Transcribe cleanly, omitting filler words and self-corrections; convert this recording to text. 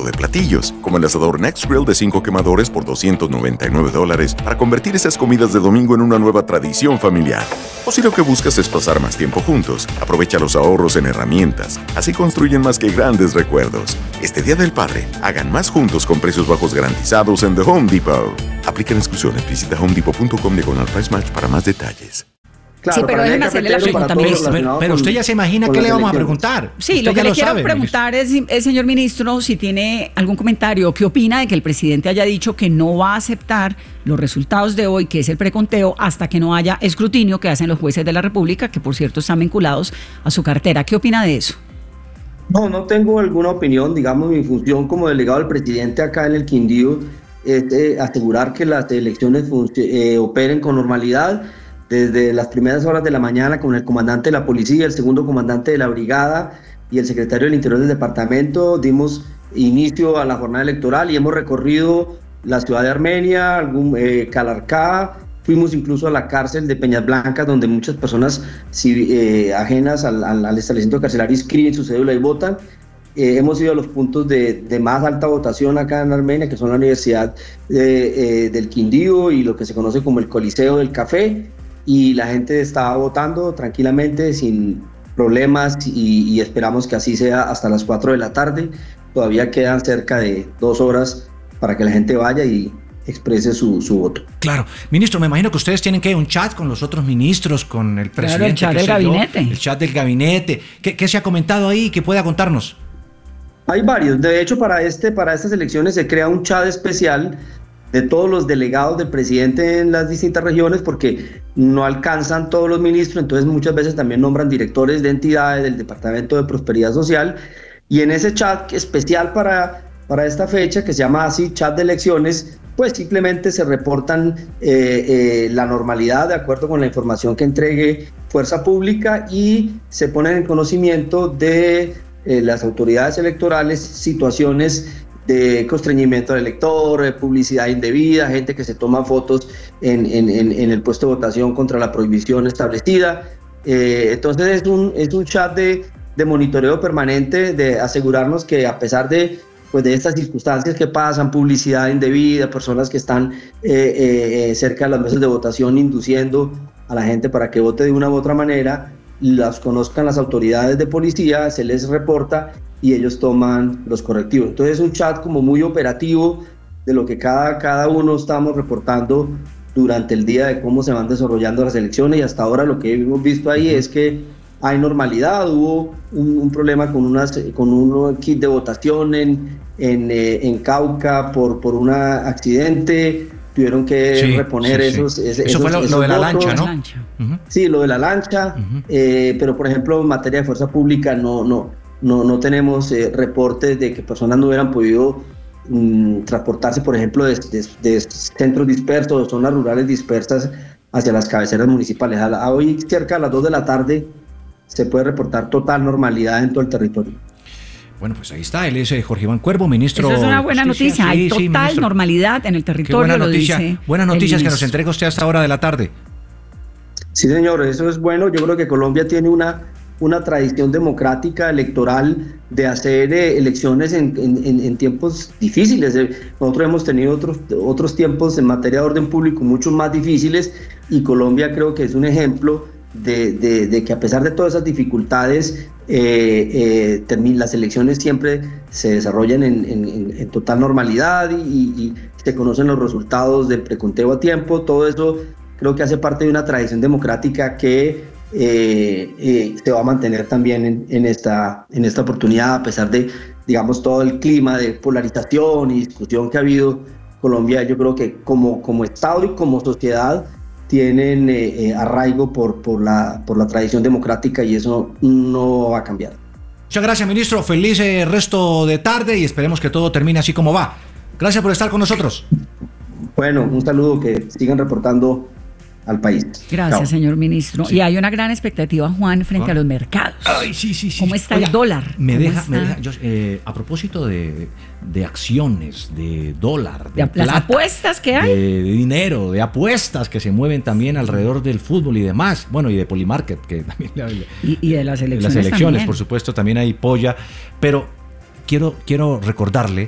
de platillos, como el asador Next Grill de 5 quemadores por $299 para convertir esas comidas de domingo en una nueva tradición familiar. O si lo que buscas es pasar más tiempo juntos, aprovecha los ahorros en herramientas. Así construyen más que grandes recuerdos. Este Día del Padre, hagan más juntos con precios bajos garantizados en The Home Depot. Aplican exclusiones. Visita homedepot.com/price match para más detalles. Claro, sí, pero déjeme hacerle la pregunta, ministro. Pero usted ya se imagina qué le vamos a preguntar. Sí, usted lo que le quiero sabe, preguntar es, señor ministro, si tiene algún comentario, ¿qué opina de que el presidente haya dicho que no va a aceptar los resultados de hoy, que es el preconteo, hasta que no haya escrutinio que hacen los jueces de la República, que por cierto están vinculados a su cartera? ¿Qué opina de eso? No tengo alguna opinión. Digamos, mi función como delegado del presidente acá en el Quindío es asegurar que las elecciones operen con normalidad. Desde las primeras horas de la mañana, con el comandante de la policía, el segundo comandante de la brigada y el secretario del Interior del departamento, dimos inicio a la jornada electoral y hemos recorrido la ciudad de Armenia, Calarcá, fuimos incluso a la cárcel de Peñas Blancas, donde muchas personas ajenas al establecimiento carcelario inscriben su cédula y votan. Hemos ido a los puntos de más alta votación acá en Armenia, que son la Universidad del Quindío y lo que se conoce como el Coliseo del Café, y la gente estaba votando tranquilamente, sin problemas, y esperamos que así sea hasta las 4 de la tarde. Todavía quedan cerca de 2 horas para que la gente vaya y exprese su voto. Claro. Ministro, me imagino que ustedes tienen que un chat con los otros ministros, con el presidente. Claro, el chat del gabinete. El chat del gabinete. ¿Qué se ha comentado ahí que pueda contarnos? Hay varios. De hecho, para estas elecciones se crea un chat especial de todos los delegados del presidente en las distintas regiones, porque no alcanzan todos los ministros, entonces muchas veces también nombran directores de entidades del Departamento de Prosperidad Social, y en ese chat especial para esta fecha, que se llama así, chat de elecciones, pues simplemente se reportan la normalidad de acuerdo con la información que entregue Fuerza Pública, y se ponen en conocimiento de las autoridades electorales situaciones de constreñimiento al elector, de publicidad indebida, gente que se toma fotos en el puesto de votación contra la prohibición establecida. Entonces es un chat de monitoreo permanente, de asegurarnos que a pesar de estas circunstancias que pasan, publicidad indebida, personas que están cerca de las mesas de votación induciendo a la gente para que vote de una u otra manera, las conozcan las autoridades de policía, se les reporta y ellos toman los correctivos. Entonces es un chat como muy operativo de lo que cada uno estamos reportando durante el día, de cómo se van desarrollando las elecciones, y hasta ahora lo que hemos visto ahí es que hay normalidad. Hubo un problema con un kit de votación en Cauca por un accidente. Tuvieron que reponer esos fue lo de la votos. Lancha, ¿no? Sí, lo de la lancha, pero por ejemplo en materia de fuerza pública no tenemos reportes de que personas no hubieran podido transportarse, por ejemplo, de centros dispersos o zonas rurales dispersas hacia las cabeceras municipales. Hoy cerca de las 2 de la tarde se puede reportar total normalidad en todo el territorio. Bueno, pues ahí está, él es Jorge Iván Cuervo, ministro. Eso es una buena noticia, hay total normalidad en el territorio. Qué buena noticia, buenas noticias que nos entrega usted a esta hora de la tarde. Sí, señor, eso es bueno. Yo creo que Colombia tiene una tradición democrática electoral de hacer elecciones en tiempos difíciles. Nosotros hemos tenido otros tiempos en materia de orden público mucho más difíciles, y Colombia creo que es un ejemplo de que a pesar de todas esas dificultades, las elecciones siempre se desarrollan en total normalidad y se conocen los resultados del preconteo a tiempo. Todo eso creo que hace parte de una tradición democrática que se va a mantener también en esta oportunidad, a pesar de, digamos, todo el clima de polarización y discusión que ha habido. Colombia, yo creo que como Estado y como sociedad tienen arraigo por la tradición democrática, y eso no va a cambiar. Muchas gracias, ministro. Feliz resto de tarde y esperemos que todo termine así como va. Gracias por estar con nosotros. Bueno, un saludo, que sigan reportando al país. Gracias, Chao. señor ministro. Sí. Y hay una gran expectativa, Juan, frente a los mercados. Ay, sí. ¿Cómo está el dólar? Me deja yo, a propósito de acciones, de dólar, de plata, las apuestas que hay, de dinero, de apuestas que se mueven también alrededor del fútbol y demás. Bueno, y de Polymarket, que también y de las elecciones. Las elecciones, también. por supuesto, también hay polla. Pero quiero recordarle